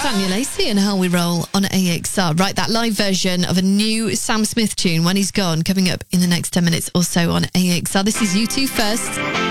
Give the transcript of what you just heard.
Daniel Lacey and How We Roll on AXR. Right, that live version of a new Sam Smith tune, When He's Gone, coming up in the next 10 minutes or so on AXR. This is U2 First.